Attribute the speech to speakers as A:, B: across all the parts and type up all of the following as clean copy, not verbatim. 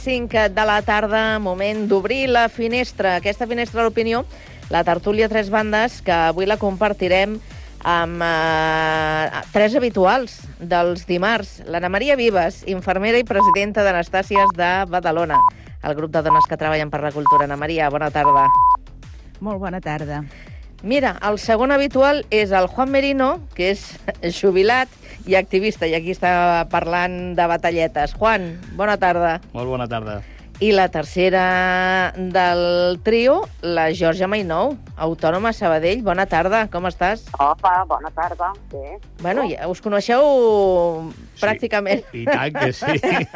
A: 5 de la tarda, moment d'obrir la finestra. Aquesta finestra de l'opinió, la tertúlia Tres Bandes, que avui la compartirem amb tres habituals dels dimarts. L'Anna Maria Vives, infermera i presidenta d'Anastàcies de Badalona, el grup de dones que treballen per la cultura. Anna Maria, bona tarda.
B: Molt bona tarda.
A: Mira, el segon habitual és el Juan Merino, que és jubilat i activista, i aquí està parlant de batalletes. Juan, bona tarda.
C: Molt bona tarda.
A: I la tercera del trio, la Georgia Mainou, autònoma a Sabadell. Bona tarda, com estàs?
D: Opa, bona tarda. Bé.
A: Bueno, ja us coneixeu pràcticament.
C: Sí, i tant que sí.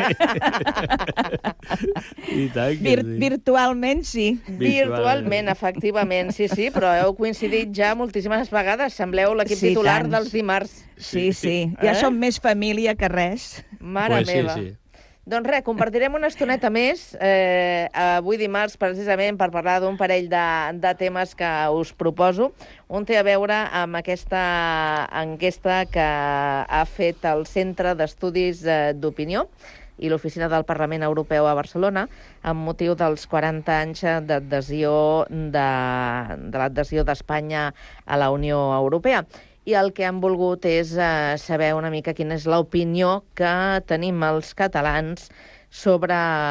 C: I tant que sí.
B: Virtualment, sí.
A: Virtualment, efectivament, sí, però heu coincidit ja moltíssimes vegades. Sembleu l'equip titular dels dimarts.
B: Sí. Ja som més família que res.
A: Mare meva.
C: Sí.
A: Doncs res, compartirem una estoneta més avui dimarts, precisament per parlar d'un parell de temes que us proposo. Un té a veure amb aquesta enquesta que ha fet el Centre d'Estudis d'Opinió i l'Oficina del Parlament Europeu a Barcelona amb motiu dels 40 anys d'adhesió de l'adhesió d'Espanya a la Unió Europea. I el que han volgut és saber una mica quina és l'opinió que tenim els catalans sobre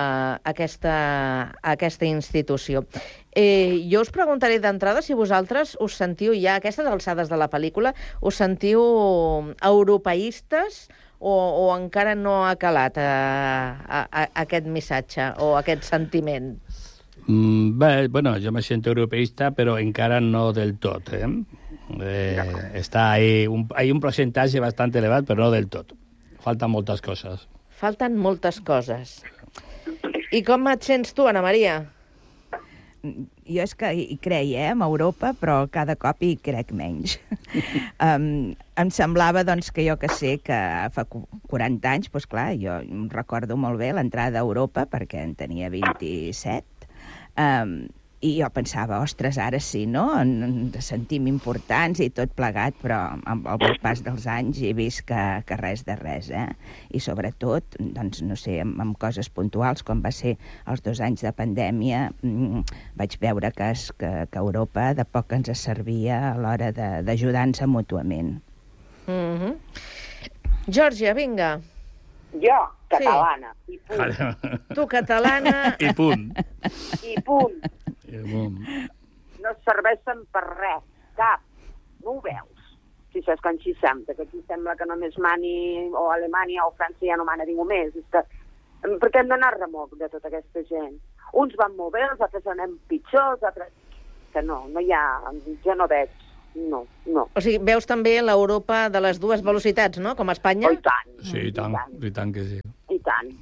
A: aquesta institució. Jo us preguntaré d'entrada si vosaltres us sentiu ja, a aquestes alçades de la pel·lícula, us sentiu europeistes o encara no ha calat aquest missatge o aquest sentiment?
C: Bé, bueno, jo me siento europeísta, però encara no del tot, está ahí, hay un porcentaje bastante elevado, pero no del tot. Faltan moltes coses.
A: Falten moltes coses. I com et sents tu, Anna Maria?
B: Jo és que hi creia, en Europa, però cada cop hi crec menys. Em semblava, doncs, que jo que sé, que fa 40 anys, doncs clar, jo recordo molt bé l'entrada a Europa, perquè en tenia 27, i jo pensava, ostres, ara sí, no? Ens sentim importants i tot plegat, però amb el pas dels anys he vist que res de res, I sobretot, doncs, no sé, amb coses puntuals, com va ser els 2 anys de pandèmia, vaig veure que Europa de poc ens servia a l'hora d'ajudar-nos mútuament.
A: Georgia, vinga.
D: Jo, catalana. Sí. I punt.
A: Tu, catalana.
C: I punt.
D: I punt. No serveixen per res, cap. No ho veus? Si saps que així sembla, que aquí sembla que només mani o Alemanya o França ja no mana ningú més. Per què hem d'anar a remolc de tota aquesta gent? Uns van molt bé, els altres anem pitjor, els altres... Que no hi ha... Jo no veig. No.
A: O sigui, veus també l'Europa de les dues velocitats, no? Com a Espanya?
D: Oh, i tant.
C: Sí, i tant que sí.
D: I tant.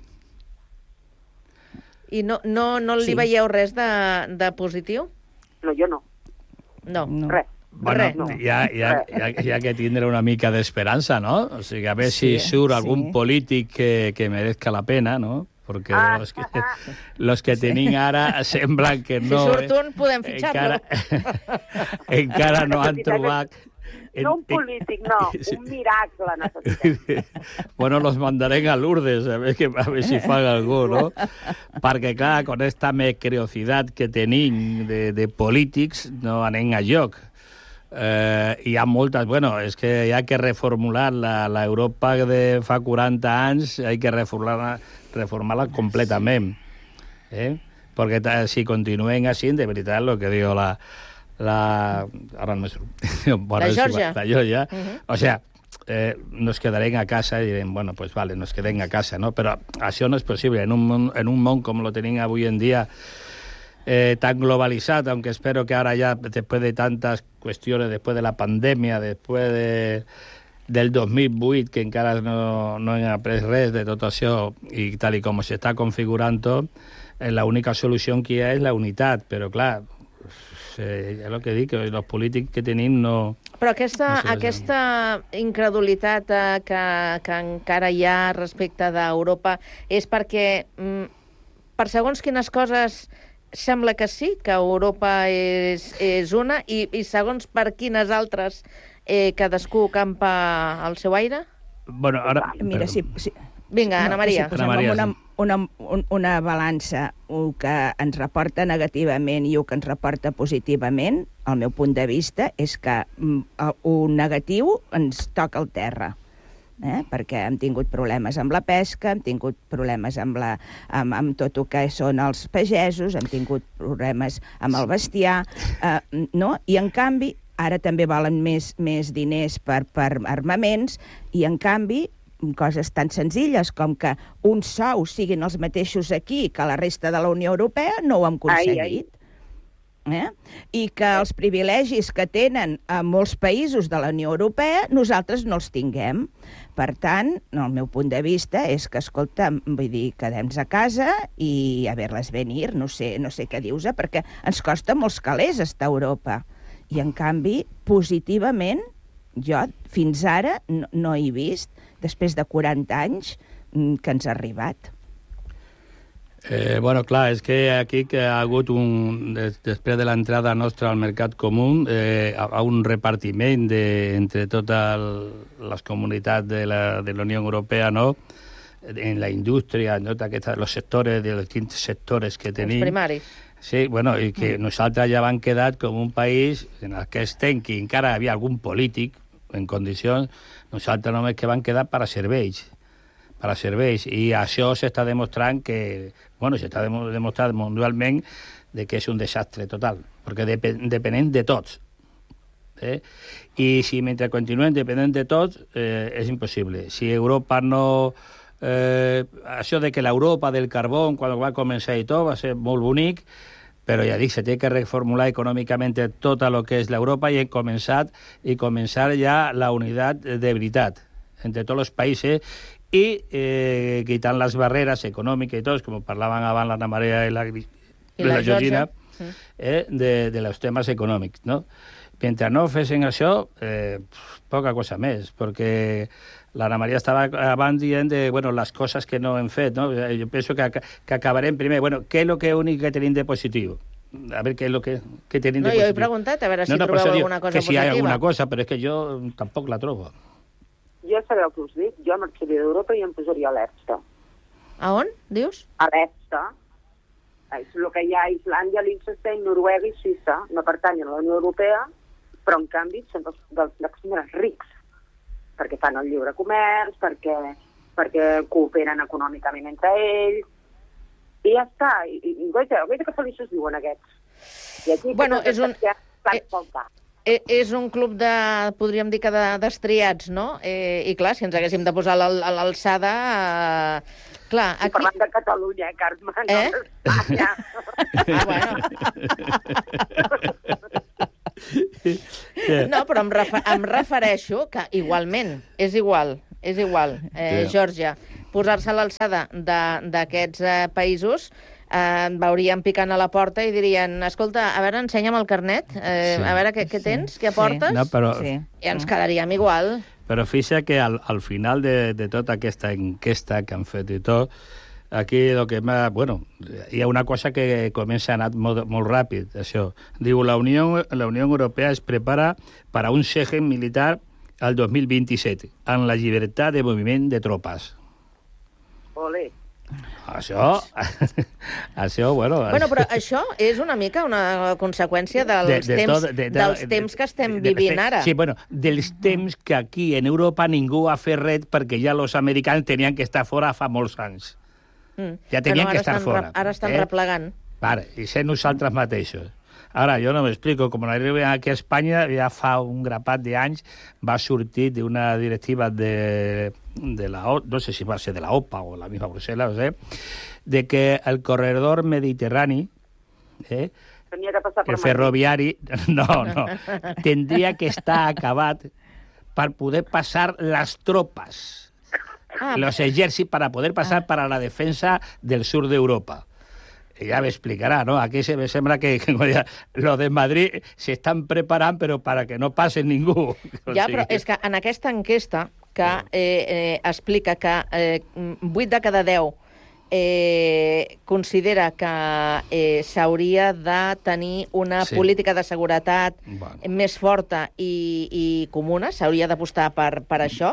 A: I no li veieu res de positiu?
D: No, jo no.
A: No.
D: Res.
C: Bueno,
D: res, no.
C: hi ha que tindre una mica d'esperança, no? O sigui, a veure si surt algun polític que merezca la pena, no? Perquè los que tenim ara semblen que no...
A: Si surt un, podem fitxar-lo.
C: Encara no han trobat...
D: No un polític, no. Un miracle necessitem.
C: Bueno, los mandaré a Lourdes a ver si fan algú, no? Perquè, clar, con esta mediocridad que tenim de polítics no anem a lloc. Hi ha moltes... Bueno, és que hi ha que reformular l'Europa de fa 40 anys, hi ha que reformar-la completament. Perquè si continuem així, de veritat, el que diu ahora no me surt.
A: La Georgia.
C: La Georgia. O sea, nos quedarem a casa i direm, bueno, pues vale, nos quedem a casa, ¿no? Però això no és possible. En un món com lo tenim avui en dia, tan globalizado, aunque espero que ahora ya, después de tantas cuestiones, después de la pandemia, después del 2008, que encara no hem après res de tot això, i tal i com s'està configurant tot, l'única solució que hi ha és la unitat, però clar, és el que dic, que els polítics que tenim no...
A: Però aquesta incredulitat que encara hi ha respecte d'Europa és perquè per segons quines coses sembla que sí, que Europa és una, i segons per quines altres cadascú campa al seu aire?
C: Bueno, ara...
B: Mira, si...
A: Vinga, Anna Maria.
B: Si posem una balança, el que ens reporta negativament i el que ens reporta positivament, al meu punt de vista, és que el negatiu ens toca el terra. Perquè hem tingut problemes amb la pesca, hem tingut problemes amb tot el que són els pagesos, hem tingut problemes amb el bestiar, no? I, en canvi, ara també valen més diners per armaments, i, en canvi, coses tan senzilles com que uns sous siguin els mateixos aquí que la resta de la Unió Europea, no ho hem aconseguit. I que els privilegis que tenen a molts països de la Unió Europea, nosaltres no els tinguem. Per tant, el meu punt de vista és que, escolta, vull dir, quedem-nos a casa i a ver-les venir, no sé què dius, perquè ens costa molts calés estar a Europa. I, en canvi, positivament, jo fins ara no he vist, després de 40 anys, que ens ha arribat.
C: Bueno, clar, és que aquí que ha hagut després de l'entrada nostra al mercat comú, un repartiment entre totes les comunitats de la Unió Europea, no? En la indústria, en tots els sectors, de els distints sectors que tenim.
A: Els primaris.
C: Sí, bueno, i que nosaltres ja vam quedar com un país en el que estem, que encara hi havia algun polític en condicions, nosaltres només que vam quedar per a serveis. I això s'està demostrant que, bueno, s'està demostrant mundialment que és un desastre total, perquè depenem de tots. I si mentre continuem depenent de tots, és impossible. Si Europa no... això de que l'Europa del carbó, quan va començar i tot, va ser molt bonic, però ja dic, se té que reformular econòmicament tot el que és l'Europa i començar ja la unitat de veritat entre tots els països i quitant les barreres econòmiques i tot, com parlaven abans l'Anna Maria i la Georgina, de los temes econòmics, no? Mentre no fessin això, poca cosa més, perquè l'Anna Maria estava abans dient de les coses que no hem fet, no? Jo penso que acabarem primer. Bueno, què és el únic que tenim de positiu? A veure què és el que tenim de positiu.
A: No, jo he preguntat a veure si trobeu alguna cosa positiva.
C: Que si hi ha alguna cosa, però és que jo tampoc la trobo.
D: Jo sabeu què us dic? Jo marxaria d'Europa i em posaria a l'EFTA.
A: A on, dius?
D: A l'EFTA. És el que hi ha a Islàndia, Liechtenstein, Noruega i Suïssa. No pertanyen a la Unió Europea, però en canvi són dels més rics, perquè fan el lliure comerç, perquè cooperen econòmicament entre ells, i ja està. I goita que feliços viuen aquests. I aquí,
A: és un club podríem dir que d'estriats, no? I clar, si ens haguéssim de posar a l'alçada... Clar, aquí...
D: Parlant de Catalunya, Carme, no d'Espanya.
A: Bueno. No, però em refereixo que igualment, és igual, Geòrgia, posar-se a l'alçada d'aquests països, veurien picant a la porta i dirien, escolta, a veure, ensenya'm el carnet, a veure què tens, què portes, i ens quedaríem igual.
C: Però fixa que al final de tota aquesta enquesta que han fet i tot, aquí hi ha una cosa que comença a anar molt ràpid, això. Diu, la Unió Europea es prepara para un Schengen militar al 2027, amb la llibertat de moviment de tropes.
D: Olé.
C: Això, bueno...
A: Bueno, però això és una mica una conseqüència dels temps que estem vivint ara.
C: Sí, bueno, dels temps que aquí en Europa ningú ha fet res perquè ja els americans tenien que estar fora fa molts anys. Ja tenien que estar fora.
A: Ara estan replegant.
C: Vale, i ser nosaltres mateixos. Ara, jo no m'explico, com arribem aquí a Espanya, ja fa un grapat d'anys va sortir d'una directiva de la OTAN, no sé si va ser de la OPA o la misma Brussel·les, no sé, de que el corredor mediterrani, el ferroviari, no, tindria que estar acabat per poder passar les tropes, los ejércitos, para poder pasar para la defensa del sur d'Europa. Ja m'explicarà, no? Aquí me sembla que los de Madrid se están preparant, però para que no passe ningú.
A: Ja, però és que en aquesta enquesta que explica que 8 de cada 10 considera que s'hauria de tenir una política de seguretat més forta i comuna, s'hauria d'apostar per això,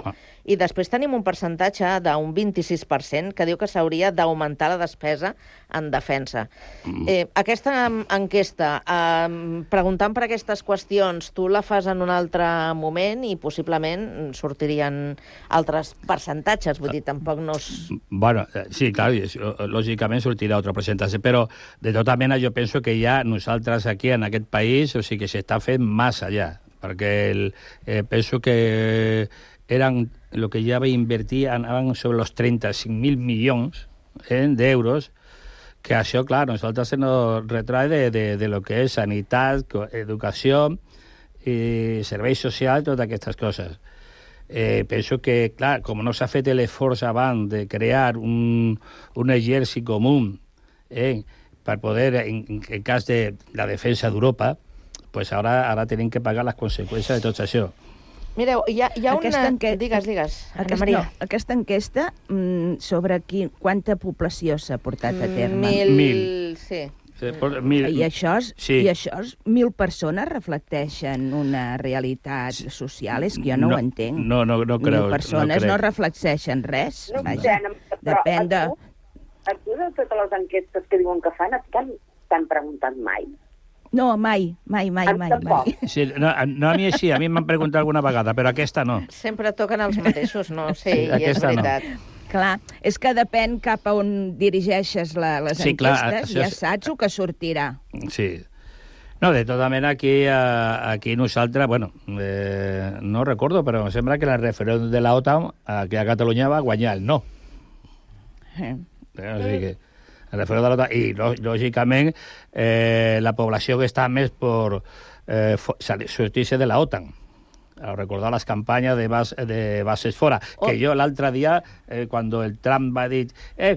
A: I després tenim un percentatge d'un 26% que diu que s'hauria d'augmentar la despesa en defensa. Aquesta enquesta, preguntant per aquestes qüestions, tu la fas en un altre moment i possiblement sortirien altres percentatges, vull dir, tampoc no és...
C: Bueno, sí, clar, lògicament sortirà altre percentatge, però de tota mena jo penso que ja nosaltres aquí en aquest país, o sigui que s'està fent massa ja, perquè penso que eren, el que ja va invertir anaven sobre els 35.000 milions d'euros, que això, clar, nosaltres se nos retrae de lo que és sanitat, educació i serveis socials, totes aquestes coses. Penso que, clar, com no s'ha fet l'esforç abans de crear un exèrcit comú per poder, en cas de la defensa d'Europa, pues ara tenim que pagar les conseqüències de tot això.
A: Mireu, hi ha una... Digues, Ana Maria.
B: Aquesta enquesta sobre quanta població s'ha portat a terme.
A: 1.000, sí.
B: I això, 1.000 persones reflecteixen una realitat social? És que jo no ho entenc.
C: No creu.
B: 1.000 persones no reflecteixen res. Depèn de...
D: A tu de totes les enquestes que diuen que fan, t'han preguntat mai?
B: No, mai.
C: Sí, no, a mi sí, a mi m'han preguntat alguna vegada, però aquesta no.
A: Sempre toquen els mateixos, no? Sí, i és veritat.
B: Clar, és que depèn cap a on dirigeixes les enquestes, ja saps el que sortirà.
C: Sí. No, de tota mena, aquí nosaltres, bueno, no recordo, però em sembla que el referèndum de l'OTAN aquí a Catalunya va guanyar el no. O sigui que el referèndum de l'OTAN, i lògicament la població que està més per sortir-se de l'OTAN. Recordar les campanyes de bases fora. Que jo l'altre dia, quan el Trump va dir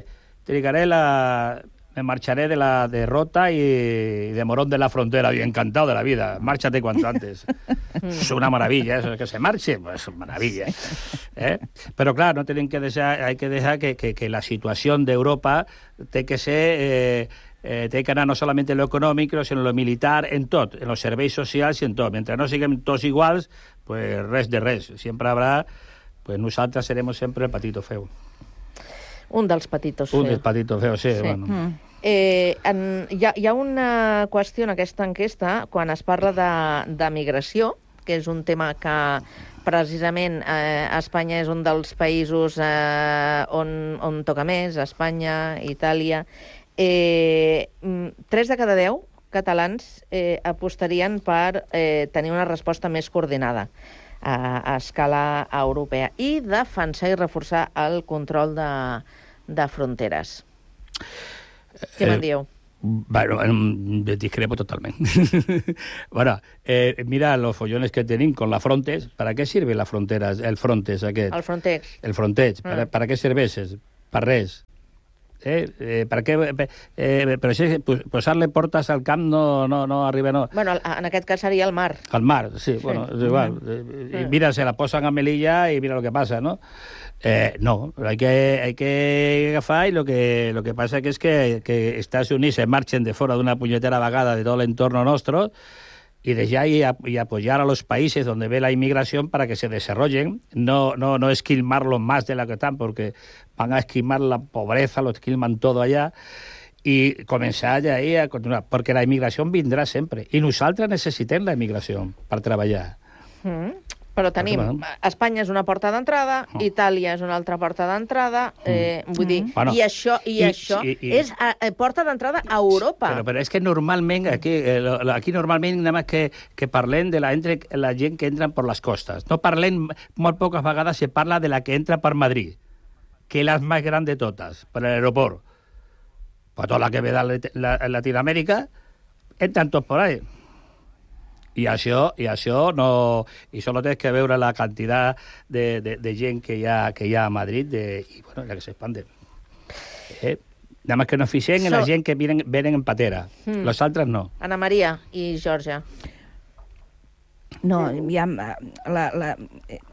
C: me marcharé de la derrota y de Morón de la Frontera, y encantado de la vida, márchate cuanto antes. Es una maravilla, eso, que se marche, pues maravilla. Però clar, no tenim que deixar, hay que dejar que la situació d'Europa té que ser... té que anar no solament en lo econòmic, sinó en lo militar, en tot, en los serveis socials i en tot. Mentre no siguem tots iguals, pues res de res. Sempre habrá, pues nosaltres seremos sempre el patito feo.
A: Un dels patitos feus.
C: Un dels patitos feus, sí. Bueno.
A: Hi ha una qüestió en aquesta enquesta, quan es parla de migració, que és un tema que precisament Espanya és un dels països on toca més, Espanya, Itàlia. 3 de cada 10 catalans apostarien per tenir una resposta més coordinada a escala europea i defensar i reforçar el control de fronteres. Què me'n dieu?
C: Bueno, discrepo totalmente. Bueno, mira los follones que tienen con la Frontex. ¿Para qué sirve la Fronteras? El Frontex aquest?
A: El Frontex.
C: El Frontex. ¿Para qué serveixes? Per res. Per què? Però si posar-li portes al camp no arriba... No.
A: Bueno, en aquest cas seria el mar.
C: Al mar, sí, bueno, és igual. I mira, se la posen a Melilla i mira lo que pasa, ¿no? No, hay que agafar y lo que pasa es que Estados Unidos se marchen de fora d'una punyetera vegada de todo el entorno nuestro y desde ahí y apoyar a los países donde ve la inmigración para que se desarrollen, no esquilmarlos más de la que están, porque van a esquilmar la pobreza, lo esquilman todo allá, y comenzar ya ahí a continuar, porque la inmigración vindrà sempre, i nosaltres necessitem la immigració per treballar.
A: Però tenim, Espanya és una porta d'entrada, Itàlia és una altra porta d'entrada, vull dir, i això és porta d'entrada a Europa.
C: Però és que normalment, aquí normalment nada más que parlem de la gent que entra per les costes. No parlem, molt poques vegades se parla de la que entra per Madrid, que és la més gran de totes, per l'aeroport. Pues tota la que ve de Latinoamèrica entran tots por ahí. I això no... I solo tens que veure la quantitat de gent que hi ha a Madrid i, bueno, la que s'expande. Nada más que nos fixem en la gent que venen en patera. Los altres no.
A: Ana Maria i Georgia.
B: No, ja,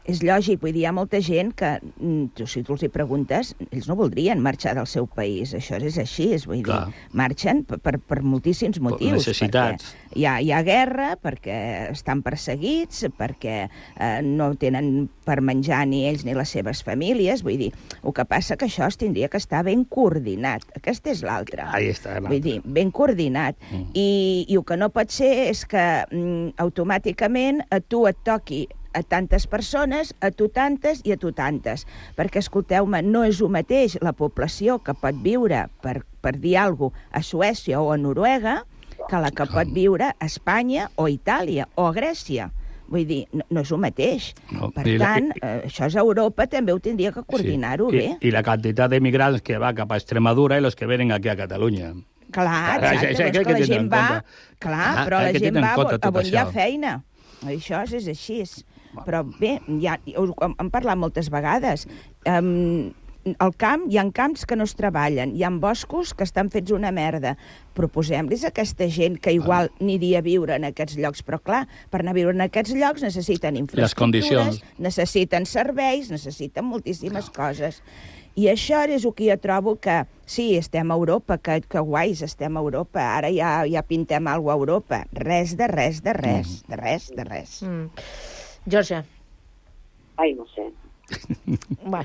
B: és lògic, vull dir, hi ha molta gent que, si tu els hi preguntes, ells no voldrien marxar del seu país, això és així, vull dir, marxen per moltíssims motius.
C: Per necessitats.
B: Hi ha guerra, perquè estan perseguits, perquè no tenen per menjar ni ells ni les seves famílies, vull dir, el que passa que això es tindria que estar ben coordinat. Aquesta és l'altra.
C: Ahí està l'altra.
B: Vull dir, ben coordinat. I el que no pot ser és que automàticament a tu et toqui a tantes persones, a tu tantes i a tu tantes. Perquè, escolteu-me, no és el mateix la població que pot viure, per dir alguna cosa, a Suècia o a Noruega, que la que pot viure a Espanya o a Itàlia o a Grècia. Vull dir, no és el mateix. Per tant, això és Europa, també ho tindria que coordinar-ho bé.
C: I la quantitat d'emigrants que va cap a Extremadura i els que venen aquí a Catalunya.
B: Clar, exacte, que la gent va... Clar, però la gent va on hi ha feina. Això és així. Però bé, hem parlat moltes vegades. Al camp hi ha camps que no es treballen, hi ha boscos que estan fets una merda. Proposem-los a aquesta gent que igual aniria a viure en aquests llocs, però clar, per anar a viure en aquests llocs necessiten infraestructures, necessiten serveis, necessiten moltíssimes coses. I això és el que jo trobo que, sí, estem a Europa, que guais, estem a Europa, ara ja pintem alguna cosa a Europa. Res de res, de res, de res, de res.
A: Georgia.
D: Ai, no sé.
A: Bueno.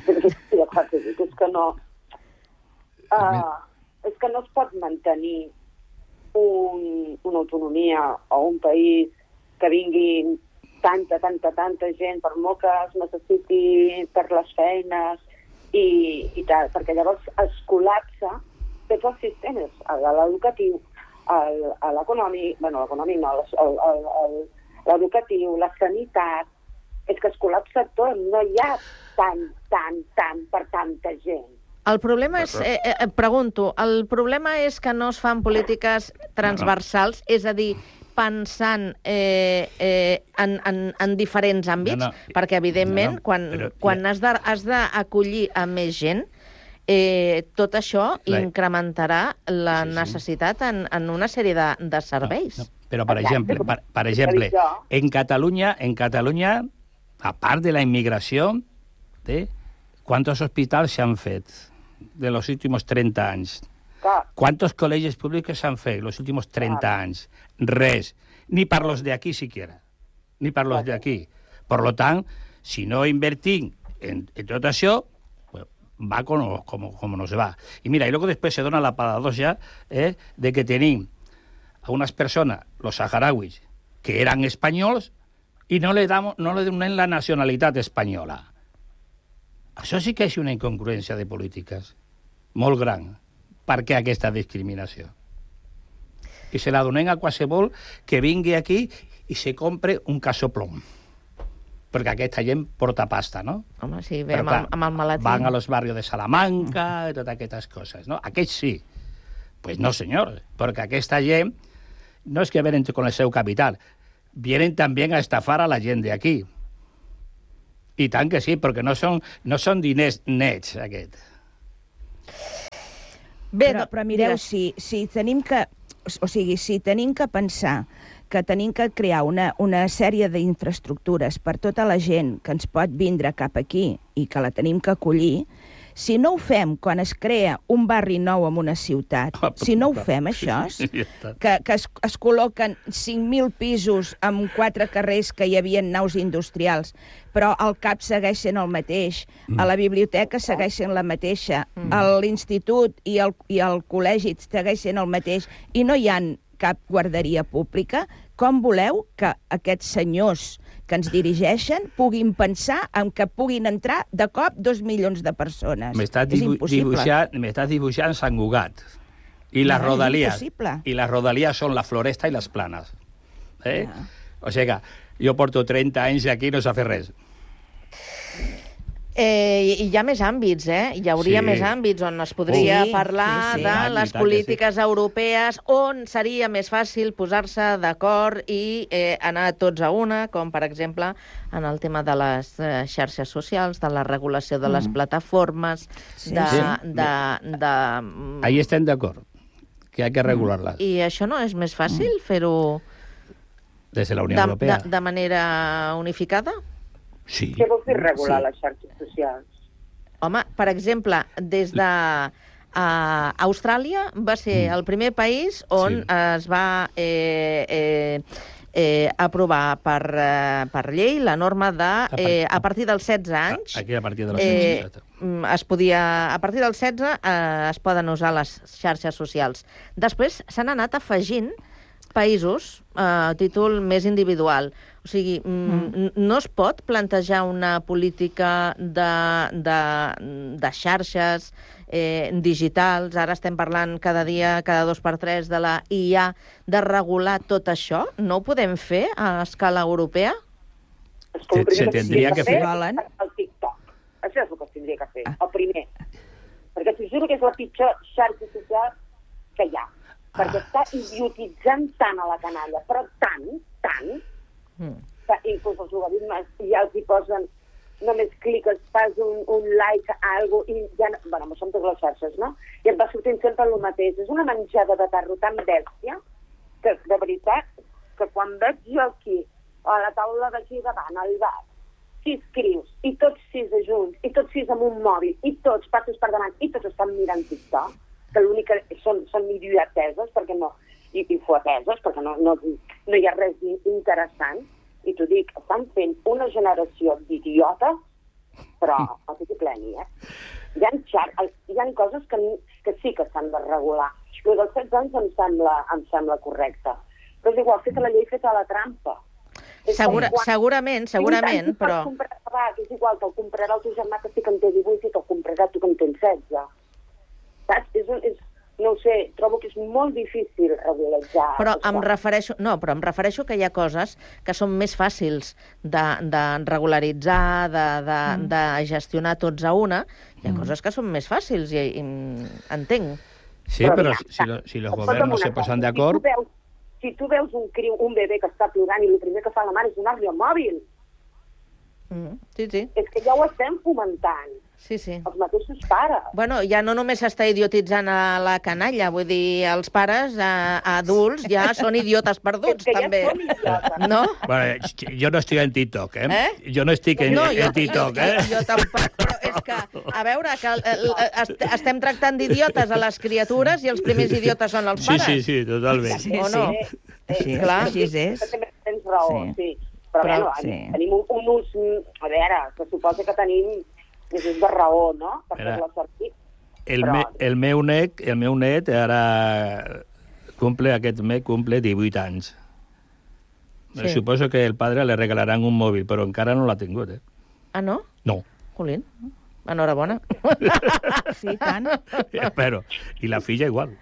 D: És que no es pot mantenir una autonomia o un país que vingui tanta gent, per molt que es necessiti per les feines i tal, perquè llavors es col·lapsa tots els sistemes, l'educatiu, l'econòmic, l'econòmic no, l'educatiu, la sanitat, és que es col·lapsa tot, no hi ha tant per tanta gent.
A: El problema és, pregunto, el problema és que no es fan polítiques transversals, és a dir, pensant en diferents àmbits, perquè, evidentment, quan has d'acollir a més gent, tot això incrementarà la necessitat en una sèrie de serveis.
C: Però, per exemple, en Catalunya, a part de la inmigració, ¿cuántos hospitales se han fet de los últimos 30 anys? ¿Cuántos colegios públicos se han fet los últimos 30 anys? Res. Ni per los de aquí siquiera. Ni per los de aquí. Per lo tant, si no invertim en tot això, va com nos va. I mira, i luego després se dona la paradoxa de que tenim a unes persones, los saharauis, que eren espanyols, i no le donem la nacionalitat espanyola. Això sí que és una incongruència de polítiques molt gran. Per què aquesta discriminació? I se la donem a qualsevol que vingui aquí i se compre un casoplom. Perquè aquesta gent porta pasta, no?
A: Home, sí, ve amb el malatí.
C: Van a los barrios de Salamanca i totes aquestes coses, no? Aquests sí. Pues no, senyor, perquè aquesta gent no és que venen con el seu capital, vienen también a estafar a la gent de aquí. I tant que sí, perquè no són diners nets, aquest.
B: Però mireu, si tenim que pensar que tenim que crear una sèrie d'infraestructures per tota la gent que ens pot vindre cap aquí i que la tenim que acollir, si no ho fem quan es crea un barri nou en una ciutat, si no ho fem, això, que es col·loquen 5.000 pisos en 4 carrers que hi havia naus industrials, però al CAP segueix sent el mateix, a la biblioteca segueix sent la mateixa, a l'institut i al col·legi segueix sent el mateix, i no hi ha cap guarderia pública, com voleu que aquests senyors que ens dirigeixen puguin pensar en que puguin entrar de cop 2 milions de persones? És impossible.
C: M'estàs dibuixant Sant Cugat. I les rodalies. I les rodalies són la Floresta i les Planes. O sigui que jo porto 30 anys aquí i no s'ha fet res.
A: I hi ha més àmbits, Hi hauria més àmbits on es podria parlar de les polítiques europees, on seria més fàcil posar-se d'acord i anar tots a una, com per exemple en el tema de les xarxes socials, de la regulació de les plataformes,
C: Ahí estem d'acord, que hay que regular-les.
A: I això no és més fàcil fer-ho
C: des de la Unió Europea
A: de manera unificada?
C: Sí.
D: Què vol dir regular
B: Sí.
D: les xarxes socials?
A: Home, per exemple, des de Austràlia va ser el primer país on
C: Sí.
A: es va aprovar per llei la norma de, a partir dels 16 anys...
C: Aquí a partir de los 16.
A: A partir dels 16 es poden usar les xarxes socials. Després s'han anat afegint països a títol més individual. O sigui, no es pot plantejar una política de xarxes digitals. Ara estem parlant cada dia, cada 2 per 3 de la IA, de regular tot això. No ho podem fer a escala europea?
D: És que el primer
C: Se tendria que fer.
B: Volen.
D: El TikTok. Això és el que es tindria que fer, el primer. Perquè t'ho juro que és la pitjor xarxa social que hi ha. Perquè està idiotitzant tant a la canalla, però tant, que inclús els logaritmes ja els hi posen, només cliques, fas un like a algo i ja... Bueno, som totes les xarxes, no? I et va sortint sempre el mateix. És una menjada de tarro tan bèstia que, de veritat, que quan veig jo aquí, a la taula d'aquí davant, al bar, 6 crius, i tots 6 de junts, i tots 6 amb un mòbil, i tots passos per davant, i tots estan mirant TikTok, que l'únic que són idioteses, perquè no, i fueteses, perquè no hi ha res interessant, i t'ho dic, estan fent una generació d'idiotes, però el que pleni, Hi ha coses que sí que s'han de regular. Però dels 16 anys em sembla correcte. Però és igual, feta la llei, feta la trampa.
A: Segurament, però...
D: És igual, te'l comprarà el teu germà que sí que en té 18 i te'l comprarà tu que en tens 16. Saps? No ho sé, trobo que és molt difícil regularitzar.
A: Però em refereixo que hi ha coses que són més fàcils de regularitzar, de gestionar tots a una. Hi ha coses que són més fàcils, i entenc.
C: Sí, però si los gobiernos se posan de acord...
D: Si tu veus un bebè que està plorant i el primer que fa la mare és donar-li el mòbil,
A: Sí.
D: és que ja ho estem fomentant.
A: Sí.
D: Els mateixos pares.
A: Bueno, ja no només s'està idiotitzant a la canalla, vull dir, els pares adults ja són idiotes perduts,
D: És que ja
A: també.
D: són idiotes.
A: No?
C: Bueno, jo no estic en TikTok, Jo no estic en TikTok,
A: Jo tampoc, però és que, a veure, que estem tractant d'idiotes a les criatures i els primers idiotes són els pares.
C: Sí, totalment.
B: Sí,
A: O no?
B: Sí,
A: Clar.
B: així és.
D: També tens raó, sí. Però tenim un ús... A veure, que suposa que tenim és de raó, no? Per fer-la servir.
C: El meu net ara aquest mes cumple 18 anys.
A: Sí.
C: Suposo que el padre le regalaran un móvil, però encara no l'ha tingut,
A: Ah, no?
C: No.
A: Jolín, enhorabona.
B: Sí, tant.
C: Espero. I la filla igual.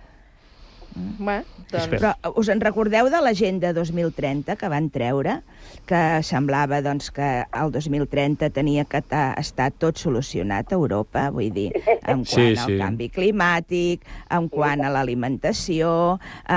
A: Bé, doncs...
C: Espera.
B: Però us en recordeu de l'Agenda 2030 que van treure? Que semblava doncs, que el 2030 tenia que estar tot solucionat a Europa, vull dir, en quant al canvi climàtic, en quant a l'alimentació,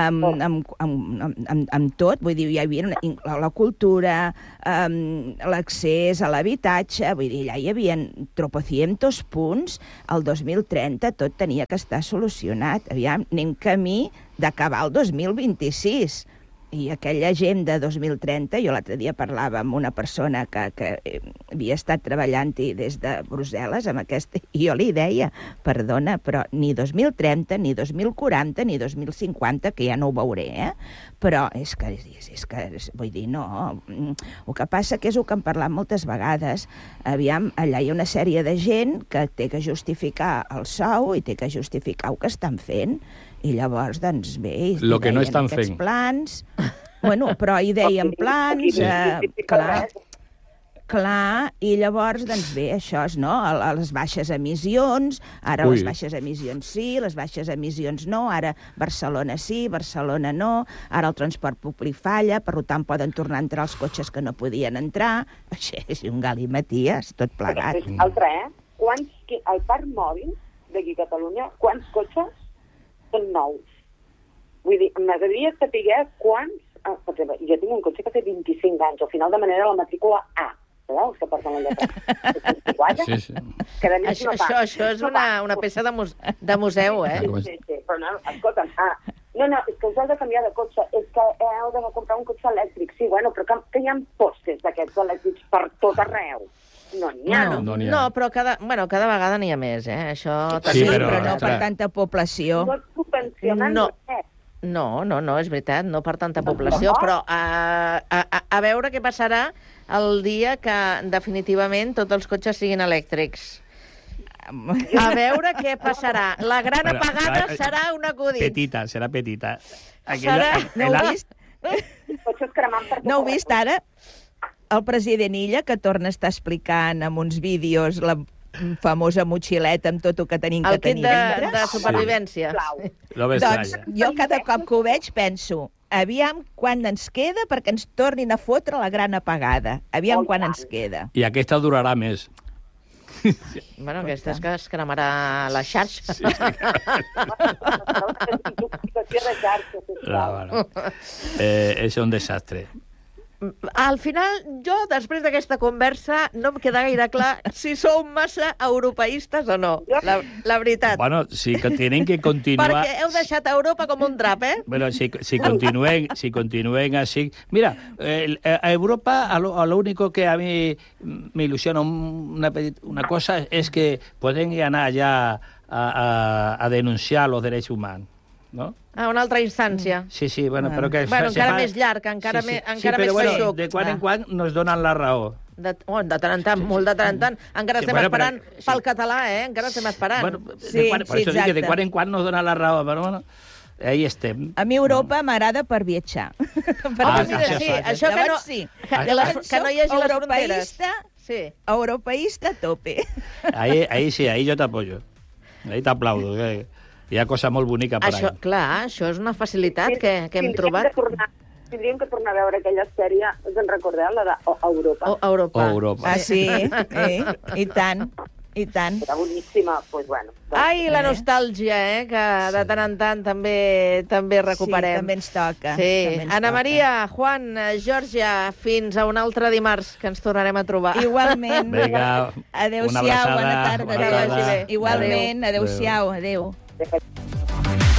B: amb tot, vull dir, hi havia la cultura, l'accés a l'habitatge, vull dir, allà hi havia tropocientos punts, el 2030 tot tenia que estar solucionat. Aviam, anem camí d'acabar el 2026. I aquella Agenda 2030, jo l'altre dia parlava amb una persona que havia estat treballant-hi des de Brussel·les amb aquesta, i jo li deia, perdona, però ni 2030, ni 2040, ni 2050, que ja no ho veuré, però és que, vull dir, no. El que passa que és el que hem parlat moltes vegades. Aviam, allà hi ha una sèrie de gent que té que justificar el sou i té que justificar el que estan fent. I llavors, doncs bé,
C: lo que no estan
B: aquests
C: fent.
B: Plans... Bueno, però hi deien plans, clar, i llavors, doncs bé, això és, no?, les baixes emissions, ara les baixes emissions sí, les baixes emissions no, ara Barcelona sí, Barcelona no, ara el transport públic falla, per tant poden tornar a entrar els cotxes que no podien entrar, això és un galimaties, tot plegat.
D: Altre, el parc mòbil d'aquí a Catalunya, quants cotxes són nous? Vull dir, m'agradaria saber quants... Jo tinc un cotxe que té 25 anys, al final de manera la matrícula A. Els que porten la lletra.
C: Sí.
A: Això és una peça de museu,
D: Sí, però no, escolta'm, No, és que us heu de canviar de cotxe, és que heu de comprar un cotxe elèctric. Sí, bueno, però que hi ha postes d'aquests elèctrics per tot arreu. No n'hi ha.
A: No, però cada vegada n'hi ha més, Això
C: Sí,
B: però no
C: clar.
B: per tanta població.
D: No és subvencionant res.
A: No, és veritat, no per tanta població, però a veure què passarà el dia que definitivament tots els cotxes siguin elèctrics. A veure què passarà. La gran apagada serà un acudit.
C: Petita, serà petita.
B: No ho heu vist?
D: Cotxes cremant per tot
B: No heu
D: arreu.
B: vist ara? El president Illa, que torna a estar explicant en uns vídeos la famosa motxileta amb tot el que tenim
A: El
B: que
A: kit
B: tenir dintre.
A: de supervivència.
D: Sisplau.
C: No ves
B: Doncs
C: gaire.
B: jo cada cop que ho veig penso, aviam quan ens queda perquè ens tornin a fotre la gran apagada. Aviam quan ens queda.
C: I aquesta durarà més.
A: Bueno, aquesta és que es cremarà la xarxa.
D: Intoxicació de xarxa, sisplau.
C: Bueno. És un desastre.
A: Al final, jo, després d'aquesta conversa, no em queda gaire clar si sou massa europeistes o no, la veritat.
C: Bueno, sí que tienen que continuar...
A: Perquè heu deixat Europa com un drap,
C: Bueno, si continúen así... Mira, a Europa lo único que a mí me ilusiona una cosa es que pueden ir allá a denunciar los derechos humanos, ¿no?
A: A una altra instància.
C: Sí, bueno, però que...
A: Bueno, encara més llarg, encara més feixuc.
C: De quan en quan nos donen la raó.
A: De tant en tant, molt de tant en tant. Encara estem esperant pel català, Encara estem esperant.
C: Bueno,
B: Sí,
C: por eso dic que de quan en quan nos donen la raó, però bueno, ahí estem.
B: A mi Europa m'agrada per viatjar.
A: Mira, sí, això que no,
B: Llavors sí.
A: que no hi hagi les fronteres.
B: Europeista,
A: Sí.
B: europeista a tope.
C: Ahí sí, ahí yo te apoyo. Ahí te aplaudo. Hi ha cosa molt bonica per
A: Això,
C: ahí.
A: clar, això és una facilitat que hem trobat.
D: Tindríem que tornar a veure aquella sèrie, us en recordeu, la d'Europa?
A: Europa.
C: Europa.
B: Ah, sí? I tant, i tant.
D: Era boníssima, doncs bueno.
A: Ai, la nostàlgia, que de tant en tant també recuperem.
B: Sí, també ens toca.
A: Sí.
B: També ens
A: Anna
B: toca.
A: Maria, Juan, Georgia, fins a un altre dimarts que ens tornarem a trobar.
B: Igualment.
C: Vinga,
B: Adéu-siau,
C: una abraçada,
B: bona tarda.
C: bona tarda.
B: Igualment, adéu-siau, adéu.
D: Adéu.